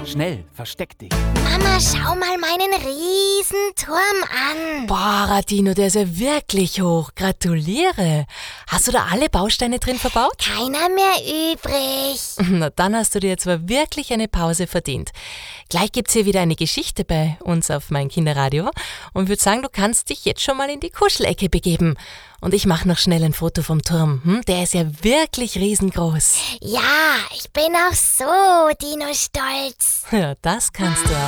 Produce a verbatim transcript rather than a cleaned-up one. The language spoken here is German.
Schnell, versteck dich. Mama, schau mal meinen Riesenturm an. Boah, Radino, der ist ja wirklich hoch. Gratuliere. Hast du da alle Bausteine drin verbaut? Keiner mehr übrig. Na, dann hast du dir jetzt aber wirklich eine Pause verdient. Gleich gibt's hier wieder eine Geschichte bei uns auf mein Kinderradio und würde sagen, du kannst dich jetzt schon mal in die Kuschelecke begeben. Und ich mache noch schnell ein Foto vom Turm. Hm? Der ist ja wirklich riesengroß. Ja, ich bin auch so Dino-stolz. Ja, das kannst du auch.